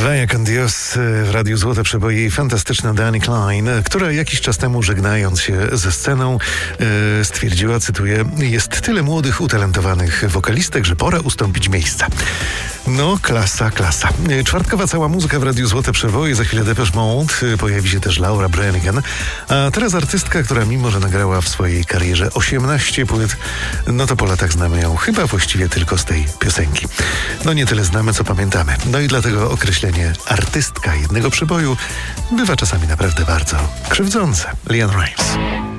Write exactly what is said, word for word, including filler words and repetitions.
Vaya con Dios w Radiu Złote Przeboje i fantastyczna Dani Klein, która jakiś czas temu, żegnając się ze sceną, e, stwierdziła, cytuję: jest tyle młodych, utalentowanych wokalistek, że pora ustąpić miejsca. No, klasa, klasa. Czwartkowa cała muzyka w Radiu Złote Przeboje, za chwilę Depeche Mode, pojawi się też Laura Branigan, a teraz artystka, która mimo, że nagrała w swojej karierze osiemnaście płyt, no to po latach znamy ją chyba właściwie tylko z tej piosenki. No nie tyle znamy, co pamiętamy. No i dlatego określenie artystka jednego przeboju bywa czasami naprawdę bardzo krzywdzące. Leanne Rimes.